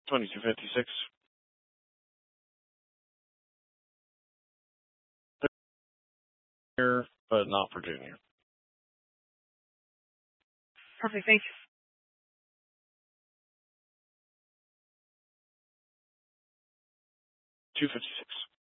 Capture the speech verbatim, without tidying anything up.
twenty-two fifty-six. Here, but not for junior. Perfect. Thank you. two fifty-six.